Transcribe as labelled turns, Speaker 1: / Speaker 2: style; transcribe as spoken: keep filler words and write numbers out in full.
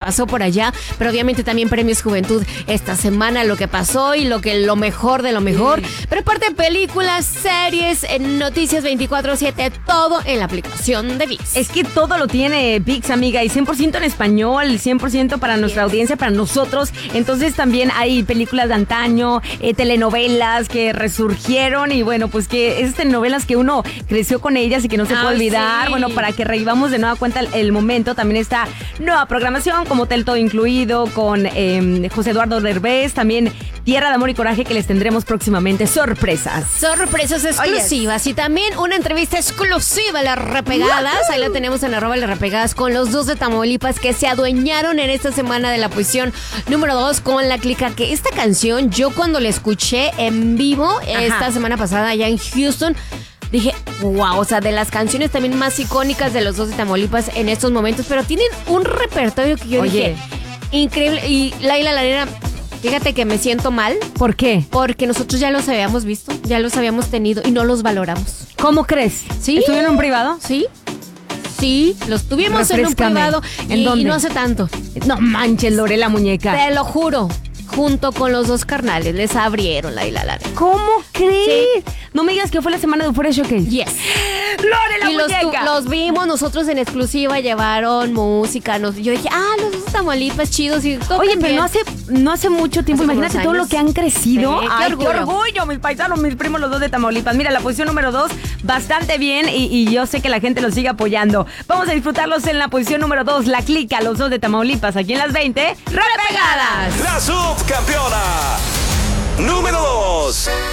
Speaker 1: pasó por allá, pero obviamente también Premios Juventud esta semana, lo que pasó y lo que lo mejor de lo mejor. Sí. Pero aparte de películas, series, noticias veinticuatro siete, todo en la aplicación de ViX.
Speaker 2: Es que todo lo tiene ViX, amiga, y cien por ciento en español, cien por ciento para nuestra yes. audiencia, para nosotros. Entonces también hay películas de antaño, eh, telenovelas que resurgieron y bueno, pues que esas telenovelas que uno creció con ellas y que no se ah, puede olvidar. Sí. Bueno, para que revivamos de nueva cuenta el, el momento, también está nueva programación como Hotel Todo Incluido con eh, José Eduardo Derbez, también Tierra de Amor y Coraje, que les tendremos próximamente sorpresas.
Speaker 1: Sorpresas exclusivas. Oye. Y también una entrevista exclusiva, Las Repegadas. ¡Woo! Ahí la tenemos en arroba Las Repegadas con los dos de Tamaulipas que se adueñaron en esta semana de la posición número dos con La Clica. Que esta canción, yo cuando la escuché en vivo Ajá. esta semana pasada allá en Houston, dije, wow, o sea, de las canciones también más icónicas de los dos de Tamaulipas en estos momentos, pero tienen un repertorio que yo Oye. dije, increíble. Y Laila Larena, fíjate que me siento mal.
Speaker 2: ¿Por qué?
Speaker 1: Porque nosotros ya los habíamos visto, ya los habíamos tenido y no los valoramos.
Speaker 2: ¿Cómo crees?
Speaker 1: ¿Sí?
Speaker 2: ¿Estuvieron en un privado?
Speaker 1: Sí. Sí, los tuvimos
Speaker 2: Refrescame.
Speaker 1: en un privado.
Speaker 2: ¿En
Speaker 1: y,
Speaker 2: dónde?
Speaker 1: Y no hace tanto.
Speaker 2: No manches, Lore, la muñeca.
Speaker 1: Te lo juro. Junto con los dos carnales, les abrieron la Laila Larena.
Speaker 2: ¿Cómo crees?
Speaker 1: Sí.
Speaker 2: No me digas que fue la semana de Euphoria Showcase.
Speaker 1: Yes.
Speaker 2: ¡Lore, la
Speaker 1: y
Speaker 2: muñeca!
Speaker 1: Los, los vimos, nosotros en exclusiva llevaron música. Nos, yo dije, ah, los dos Tamaulipas chidos. Y todo
Speaker 2: Oye,
Speaker 1: pero
Speaker 2: bien. no hace no hace mucho tiempo. Hace Imagínate todo lo que han crecido.
Speaker 1: Sí,
Speaker 2: ¡Ay,
Speaker 1: qué orgullo.
Speaker 2: qué orgullo! Mis paisanos, mis primos, los dos de Tamaulipas. Mira, la posición número dos, bastante bien. Y, y yo sé que la gente los sigue apoyando. Vamos a disfrutarlos en la posición número dos. La Clica, los dos de Tamaulipas. Aquí en las veinte, Repegadas.
Speaker 3: La subcampeona número dos.